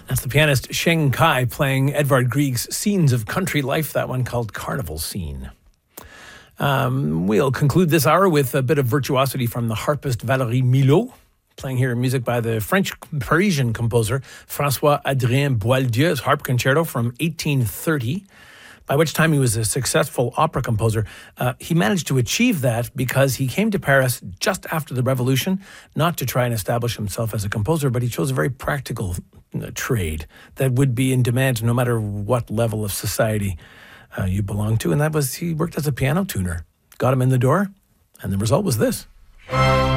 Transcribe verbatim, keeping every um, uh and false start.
That's the pianist Sheng Kai playing Edvard Grieg's Scenes of Country Life, that one called Carnival Scene. Um, we'll conclude this hour with a bit of virtuosity from the harpist Valérie Milhaud, playing here music by the French-Parisian composer François-Adrien Boieldieu's harp concerto from eighteen thirty, by which time he was a successful opera composer. Uh, he managed to achieve that because he came to Paris just after the Revolution, not to try and establish himself as a composer, but he chose a very practical uh, trade that would be in demand no matter what level of society uh, you belong to, and that was he worked as a piano tuner. Got him in the door, and the result was this.